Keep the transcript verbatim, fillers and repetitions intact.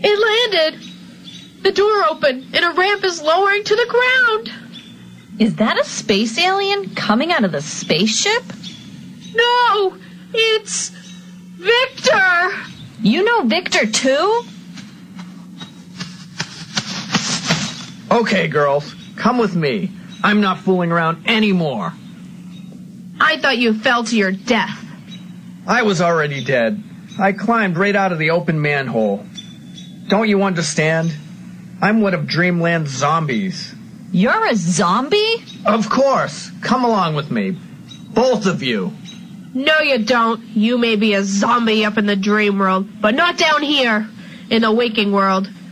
It landed. The door opened, and a ramp is lowering to the ground. Is that a space alien coming out of the spaceship? No, it's Victor. You know Victor, too? Okay, girls, come with me. I'm not fooling around anymore. I thought you fell to your death. I was already dead. I climbed right out of the open manhole. Don't you understand? I'm one of Dreamland's zombies. You're a zombie? Of course. Come along with me. Both of you. No, you don't. You may be a zombie up in the dream world, but not down here in the waking world.